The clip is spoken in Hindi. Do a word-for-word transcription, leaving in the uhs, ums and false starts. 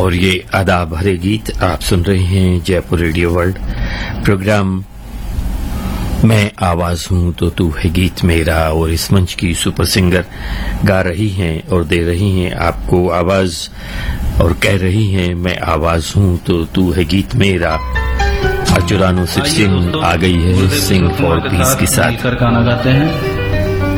और ये आदा भरे गीत आप सुन रहे हैं जयपुर रेडियो वर्ल्ड प्रोग्राम मैं आवाज हूं तो तू है गीत मेरा। और इस मंच की सुपर सिंगर गा रही हैं और दे रही हैं आपको आवाज और कह रही हैं मैं आवाज हूं तो तू है गीत मेरा। अर्जुरानो सिक्सटीन आ गई है सिंग फॉर पीस के साथ। गाना गाते हैं